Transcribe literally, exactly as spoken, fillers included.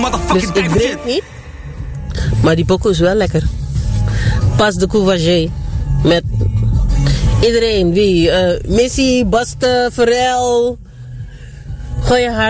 Dus ik drink niet. Maar die pokoe is wel lekker. Pas de Couvagé. Met iedereen. Wie? Uh, Missy, Baste, Pharrell. Gooi je haar